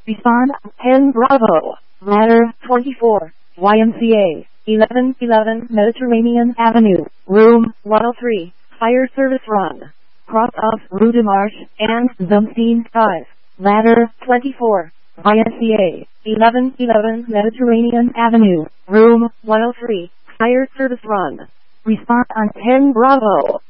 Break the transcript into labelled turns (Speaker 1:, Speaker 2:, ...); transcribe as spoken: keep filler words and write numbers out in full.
Speaker 1: Respond ten Bravo, ladder twenty-four, Y M C A, eleven eleven Mediterranean Avenue, room one oh three, fire service run. Cross off Rue de Marche and Zumstein five, ladder twenty-four, Y M C A, eleven eleven Mediterranean Avenue, room one oh three, fire service run. Respond on ten Bravo.